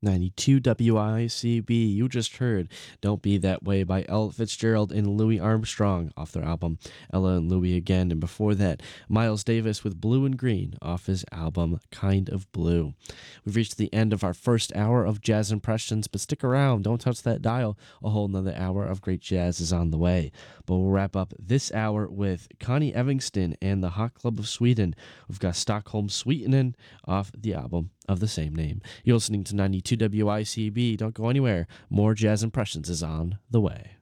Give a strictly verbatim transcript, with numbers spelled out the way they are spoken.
ninety-two W I C B. You just heard Don't Be That Way by Ella Fitzgerald and Louis Armstrong off their album Ella and Louis Again. And before that, Miles Davis with Blue and Green off his album Kind of Blue. We've reached the end of our first hour of Jazz Impressions, but stick around. Don't touch that dial. A whole nother hour of great jazz is on the way. But we'll wrap up this hour with Connie Evangston and the Hot Club of Sweden. We've got Stockholm Sweetenin' off the album of the same name. You're listening to ninety-two W I C B. Don't go anywhere. More Jazz Impressions is on the way.